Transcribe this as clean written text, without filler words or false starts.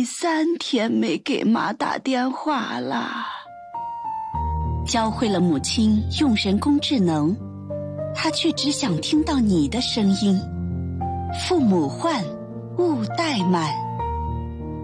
你3天没给妈打电话了。 教会了母亲用人工智能，她却只想听到你的声音。父母唤，勿怠慢。